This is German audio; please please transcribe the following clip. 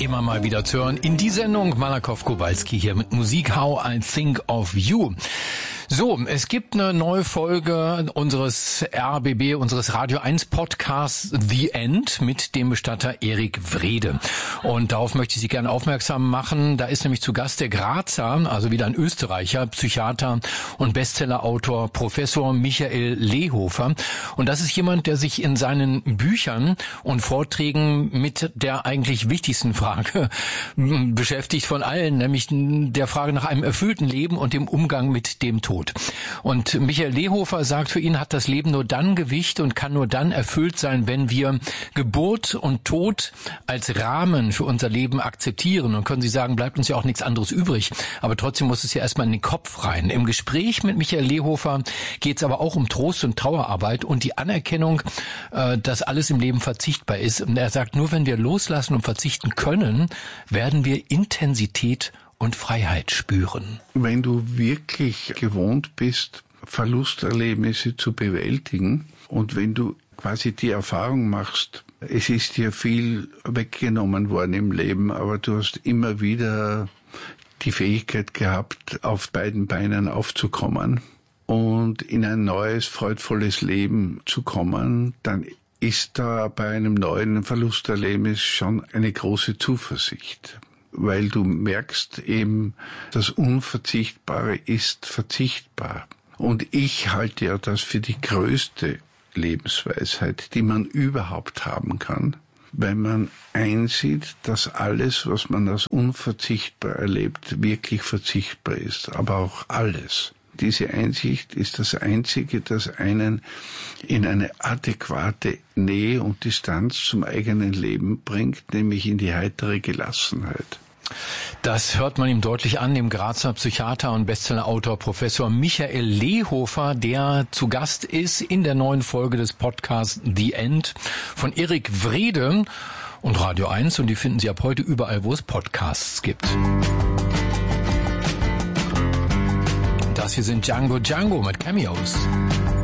immer mal wieder zu hören in die Sendung Malakoff-Kowalski hier mit Musik How I Think of You. So, es gibt eine neue Folge unseres RBB, unseres Radio 1 Podcasts The End mit dem Bestatter Erik Wrede. Und darauf möchte ich Sie gerne aufmerksam machen. Da ist nämlich zu Gast der Grazer, also wieder ein Österreicher, Psychiater und Bestsellerautor Professor Michael Lehofer. Und das ist jemand, der sich in seinen Büchern und Vorträgen mit der eigentlich wichtigsten Frage beschäftigt von allen, nämlich der Frage nach einem erfüllten Leben und dem Umgang mit dem Tod. Und Michael Lehofer sagt, für ihn hat das Leben nur dann Gewicht und kann nur dann erfüllt sein, wenn wir Geburt und Tod als Rahmen für unser Leben akzeptieren. Und können Sie sagen, bleibt uns ja auch nichts anderes übrig. Aber trotzdem muss es ja erstmal in den Kopf rein. Im Gespräch mit Michael Lehofer geht es aber auch um Trost und Trauerarbeit und die Anerkennung, dass alles im Leben verzichtbar ist. Und er sagt, nur wenn wir loslassen und verzichten können, werden wir Intensität und Freiheit spüren. Wenn du wirklich gewohnt bist, Verlusterlebnisse zu bewältigen und wenn du quasi die Erfahrung machst, es ist dir viel weggenommen worden im Leben, aber du hast immer wieder die Fähigkeit gehabt, auf beiden Beinen aufzukommen und in ein neues, freudvolles Leben zu kommen, dann ist da bei einem neuen Verlusterlebnis schon eine große Zuversicht. Weil du merkst eben, das Unverzichtbare ist verzichtbar. Und ich halte ja das für die größte Lebensweisheit, die man überhaupt haben kann, weil man einsieht, dass alles, was man als unverzichtbar erlebt, wirklich verzichtbar ist, aber auch alles. Diese Einsicht ist das Einzige, das einen in eine adäquate Nähe und Distanz zum eigenen Leben bringt, nämlich in die heitere Gelassenheit. Das hört man ihm deutlich an, dem Grazer Psychiater und Bestsellerautor Professor Michael Lehofer, der zu Gast ist in der neuen Folge des Podcasts The End von Erik Wrede und Radio 1. Und die finden Sie ab heute überall, wo es Podcasts gibt. Das hier sind Django Django mit Cameos.